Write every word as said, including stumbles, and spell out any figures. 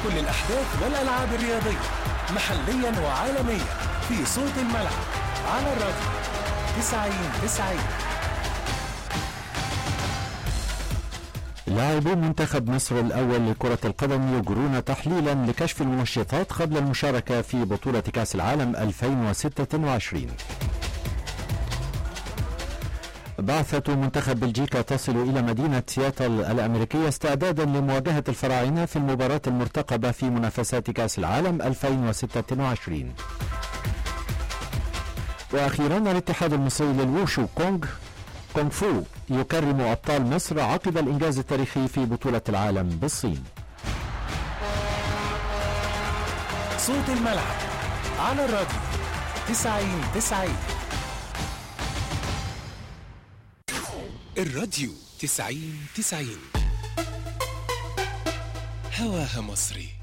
كل الأحداث والألعاب الرياضية محليا وعالميا في صوت الملعب على الراديو تسعين تسعين. لاعبو منتخب مصر الأول لكرة القدم يجرون تحليلا لكشف المنشطات قبل المشاركة في بطولة كأس العالم ألفين وستة وعشرين. بعثة منتخب بلجيكا تصل إلى مدينة سياتل الأمريكية استعدادا لمواجهة الفراعنة في المباراة المرتقبة في منافسات كأس العالم ألفين وستة وعشرين. وأخيرا الاتحاد المصري للوشو كونغ كونغ فو يكرم أبطال مصر عقب الإنجاز التاريخي في بطولة العالم بالصين. صوت الملعب على الراديو تسعين تسعين. الراديو تسعين تسعين هواها مصري.